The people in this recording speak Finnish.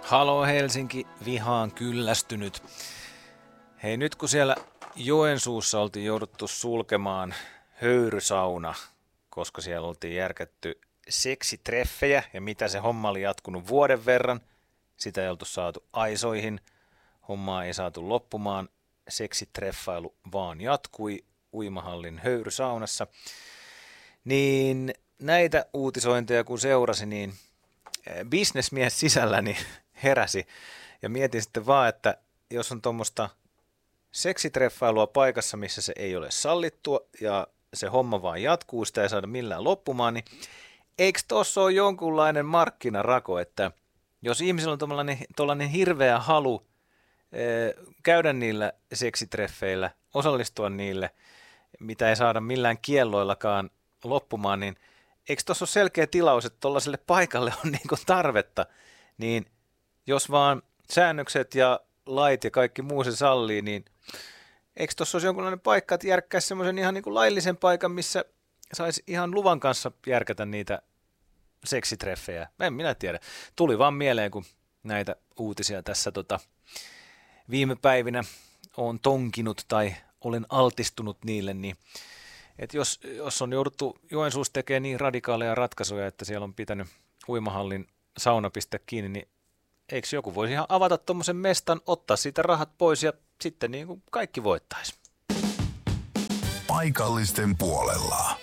Halo Helsinki, vihaan kyllästynyt. Hei, nyt kun siellä Joensuussa oltiin jouduttu sulkemaan höyrysauna, koska siellä oltiin järkätty seksitreffejä ja mitä se homma oli jatkunut vuoden verran, sitä ei oltu saatu aisoihin, hommaa ei saatu loppumaan, seksitreffailu vaan jatkui uimahallin höyrysaunassa, niin näitä uutisointeja kun seurasi, niin bisnesmies sisälläni heräsi ja mietin sitten vaan, että jos on tuommoista seksitreffailua paikassa, missä se ei ole sallittua ja se homma vaan jatkuu, sitä ei saada millään loppumaan, niin eikö tuossa ole jonkunlainen markkinarako, että jos ihmisellä on tuollainen hirveä halu käydä niillä seksitreffeillä, osallistua niille, mitä ei saada millään kielloillakaan loppumaan, niin eikö tuossa ole selkeä tilaus, että tuollaiselle paikalle on niin kuin tarvetta, niin jos vaan säännökset ja lait ja kaikki muu se sallii, niin eikö tuossa olisi jonkunlainen paikka, että järkkäisi semmoisen ihan niin kuin laillisen paikan, missä saisi ihan luvan kanssa järkätä niitä seksitreffejä? En minä tiedä. Tuli vaan mieleen, kun näitä uutisia tässä viime päivinä olen tonkinut tai olen altistunut niille, niin että jos on jouduttu Joensuussa tekemään niin radikaaleja ratkaisuja, että siellä on pitänyt uimahallin sauna pistää kiinni, niin eikö joku voisi ihan avata tuommoisen mestan, ottaa siitä rahat pois ja sitten niin kuin kaikki voittaisi? Paikallisten puolella.